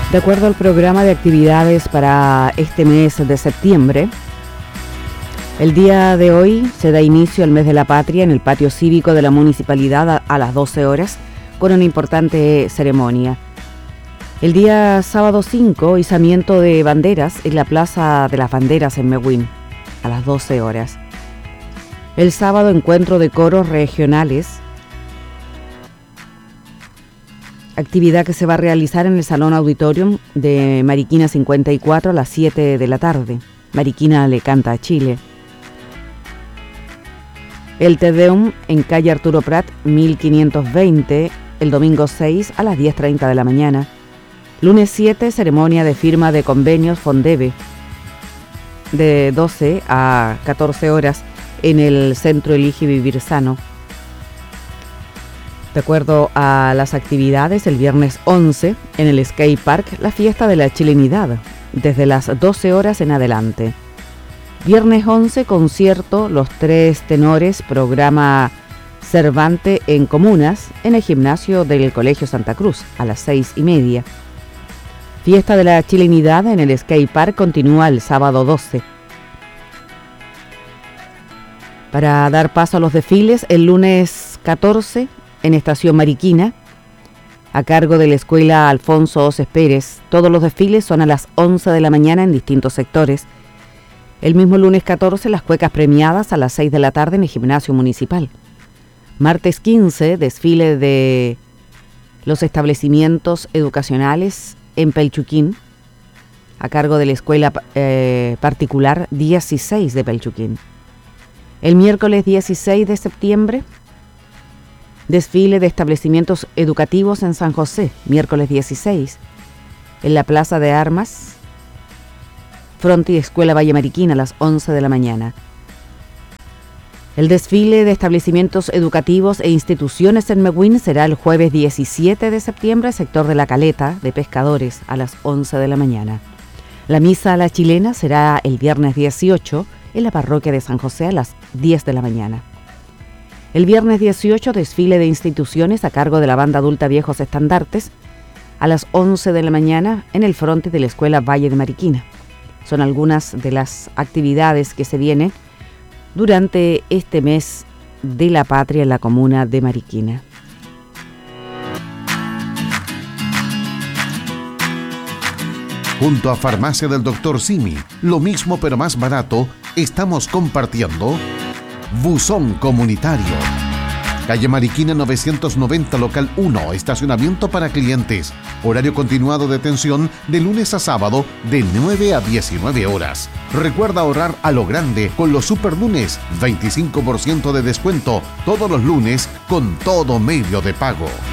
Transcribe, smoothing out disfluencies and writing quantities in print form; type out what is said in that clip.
De acuerdo al programa de actividades para este mes de septiembre, el día de hoy se da inicio al mes de la patria en el patio cívico de la municipalidad a las 12 horas con una importante ceremonia. El día sábado 5, izamiento de banderas en la Plaza de las Banderas en Mewin a las 12 horas. El sábado, encuentro de coros regionales, actividad que se va a realizar en el Salón Auditorium de Mariquina 54 a las 7 de la tarde. Mariquina le canta a Chile. El Te Deum en calle Arturo Prat 1520, el domingo 6 a las 10:30 de la mañana. Lunes 7, ceremonia de firma de convenios Fondebe de 12 a 14 horas en el Centro Elige Vivir Sano. De acuerdo a las actividades, el viernes 11, en el Skate Park, la fiesta de la chilenidad, desde las 12 horas en adelante. Viernes 11, concierto Los Tres Tenores, programa Cervante en Comunas, en el gimnasio del Colegio Santa Cruz, a las 6:30. Fiesta de la chilenidad en el Skate Park continúa el sábado 12. Para dar paso a los desfiles, el lunes 14, en Estación Mariquina, a cargo de la Escuela Alfonso Oces Pérez. Todos los desfiles son a las 11 de la mañana en distintos sectores. El mismo lunes 14, las cuecas premiadas a las 6 de la tarde en el gimnasio municipal. Martes 15, desfile de los establecimientos educacionales en Pelchuquín, a cargo de la Escuela Particular 16 de Pelchuquín. El miércoles 16 de septiembre, desfile de establecimientos educativos en San José, miércoles 16, en la Plaza de Armas, Fronti Escuela Valle Mariquina a las 11 de la mañana. El desfile de establecimientos educativos e instituciones en Mewin será el jueves 17 de septiembre, sector de La Caleta de Pescadores, a las 11 de la mañana. La misa a la chilena será el viernes 18 en la parroquia de San José a las 10 de la mañana. El viernes 18, desfile de instituciones a cargo de la banda adulta Viejos Estandartes a las 11 de la mañana en el fronte de la Escuela Valle de Mariquina. Son algunas de las actividades que se vienen durante este mes de la patria en la comuna de Mariquina. Junto a Farmacia del Dr. Simi, lo mismo pero más barato, estamos compartiendo Buzón Comunitario. Calle Mariquina 990, local 1, estacionamiento para clientes. Horario continuado de atención de lunes a sábado de 9 a 19 horas. Recuerda ahorrar a lo grande con los super lunes, 25% de descuento todos los lunes con todo medio de pago.